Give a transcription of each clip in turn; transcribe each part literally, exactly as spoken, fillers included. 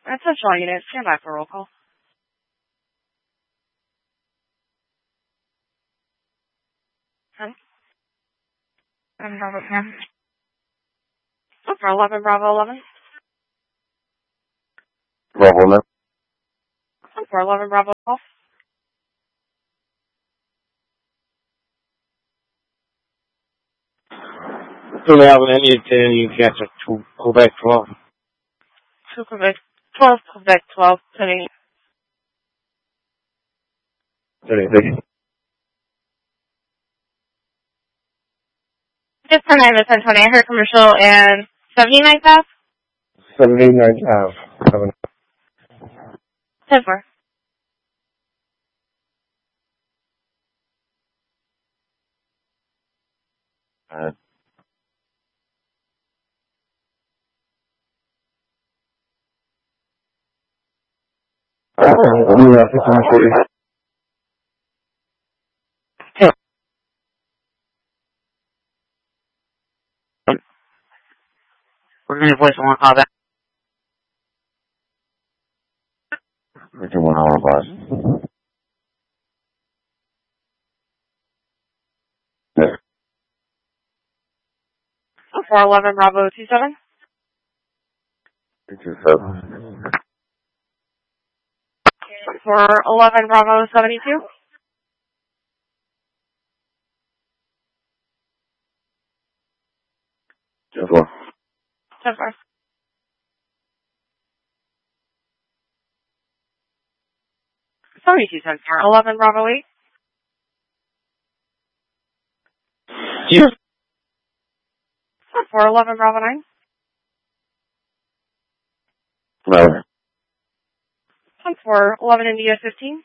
That's Central Unit. Stand by for roll call. Huh? I'm Bravo ten. Oh, for eleven, Bravo eleven. Bravo eleven. Oh, for eleven, Bravo twelve. Do we have any any chance to Quebec twelve? To Quebec twelve, Quebec twelve, sending. Anything? Just ten nine, ten twenty. I heard commercial and seventy-ninth Ave. seventy-ninth Ave. Seven. ten four. Uh, we have to come for you. We're going to voice one call back. We do one hour bus. Yeah. four eleven, Bravo two seven. Two seven. For eleven, Bravo seventy-two. Two four. ten four. seventy-two cents for eleven, Bravo eight. Here. For eleven, Bravo nine. No. For eleven, India fifteen.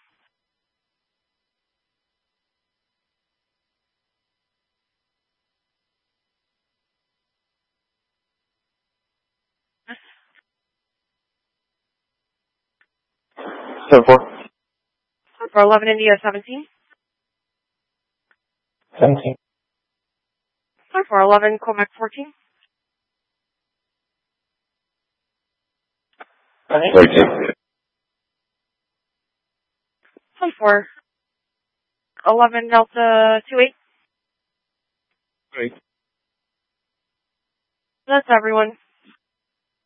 Ten four. For eleven, India seventeen. Seventeen. For eleven, Quebec fourteen. Thirteen. For eleven, Delta two eight. Great. That's everyone.